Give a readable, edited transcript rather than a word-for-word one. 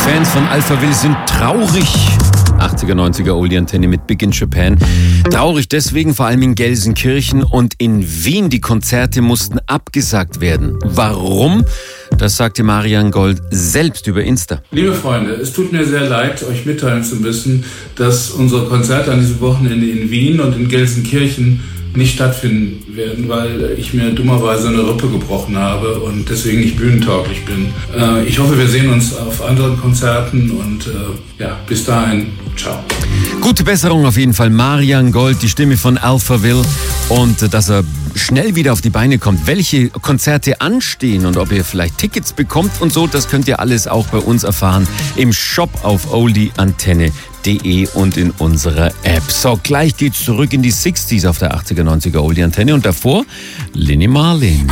Fans von Alphaville sind traurig. 80er, 90er Oldie Antenne mit Big in Japan. Traurig deswegen, vor allem in Gelsenkirchen und in Wien. Die Konzerte mussten abgesagt werden. Warum? Das sagte Marian Gold selbst über Insta. Liebe Freunde, es tut mir sehr leid, euch mitteilen zu müssen, dass unsere Konzerte an diesem Wochenende in Wien und in Gelsenkirchen nicht stattfinden werden, weil ich mir dummerweise eine Rippe gebrochen habe und deswegen nicht bühnentauglich bin. Ich hoffe, wir sehen uns auf anderen Konzerten und bis dahin, ciao. Gute Besserung auf jeden Fall, Marian Gold, die Stimme von Alphaville, und dass er schnell wieder auf die Beine kommt. Welche Konzerte anstehen und ob ihr vielleicht Tickets bekommt und so, das könnt ihr alles auch bei uns erfahren im Shop auf oldieantenne.de und in unserer App. So, gleich geht's zurück in die 60s auf der 80er, 90er Oldie Antenne und davor Lini Marlin.